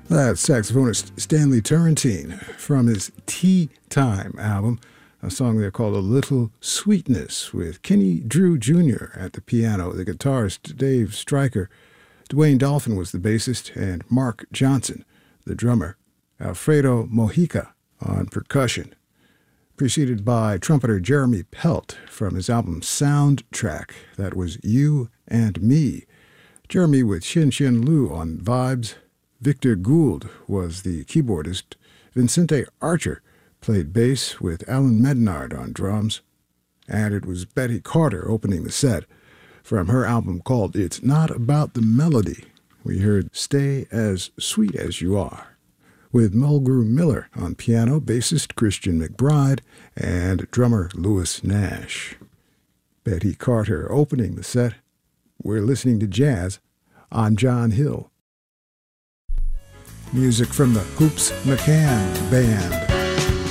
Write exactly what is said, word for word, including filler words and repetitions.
That's saxophonist Stanley Turrentine from his Tea Time album, a song there called A Little Sweetness, with Kenny Drew Junior at the piano, the guitarist Dave Stryker, Dwayne Dolphin was the bassist, and Mark Johnson, the drummer, Alfredo Mojica on percussion, preceded by trumpeter Jeremy Pelt from his album Soundtrack, that was You and Me. Jeremy with Shin Shin Lu on vibes. Victor Gould was the keyboardist. Vincente Archer played bass with Alan Mednard on drums. And it was Betty Carter opening the set. From her album called It's Not About the Melody, we heard Stay As Sweet As You Are, with Mulgrew Miller on piano, bassist Christian McBride, and drummer Louis Nash. Betty Carter opening the set. We're listening to jazz. I'm John Hill. Music from the Hoops McCann Band.